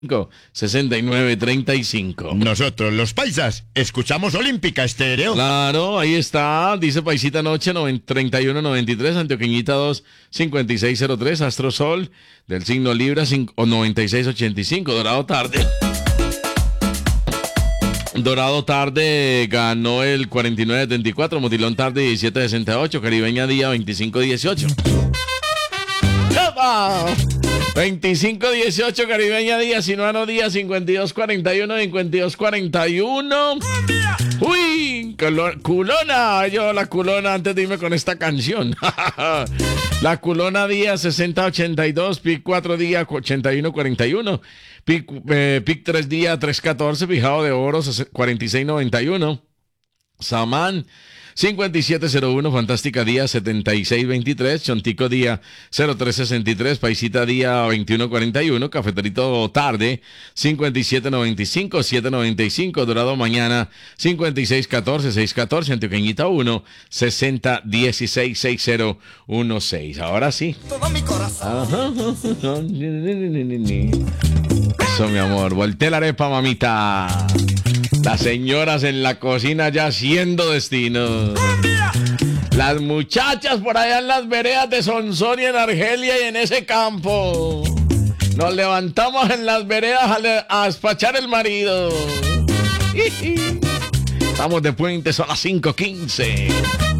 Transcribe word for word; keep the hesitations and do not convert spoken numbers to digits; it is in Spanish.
sesenta y nueve treinta y cinco. Nosotros, los paisas, escuchamos Olímpica Estéreo. Claro, ahí está. Dice Paisita Noche treinta y uno noventa y tres, Antioqueñita dos cincuenta y seis cero tres, Astro Sol del signo Libra noventa y seis ochenta y cinco. Dorado Tarde. Dorado Tarde ganó el cuarenta y nueve setenta y cuatro, Motilón Tarde diecisiete sesenta y ocho, Caribeña Día veinticinco dieciocho. veinticinco dieciocho, Caribeña Día, Sinuano Día cincuenta y dos cuarenta y uno, cincuenta y dos cuarenta y uno. Uy, culona, yo la culona antes de irme con esta canción. La culona Día sesenta ochenta y dos, Pic cuatro Día ochenta y uno cuarenta y uno, Pic, eh, Pic tres Día tres catorce, Fijado de Oro cuarenta y seis noventa y uno, Samán cincuenta y siete cero uno, Fantástica Día setenta y seis veintitrés, Chontico Día cero tres sesenta y tres, Paisita Día veintiuno cuarenta y uno, Cafeterito Tarde cincuenta y siete noventa y cinco, siete noventa y cinco, Dorado Mañana cincuenta y seis catorce, seis catorce, Antioqueñita uno sesenta dieciséis sesenta dieciséis. Ahora sí. Todo mi corazón. Ajá. Eso, mi amor. Volté la arepa, mamita. Las señoras en la cocina ya haciendo destinos. Las muchachas por allá en las veredas de Sonsón y en Argelia y en ese campo. Nos levantamos en las veredas a, le- a despachar el marido. Estamos de puente, son las cinco quince.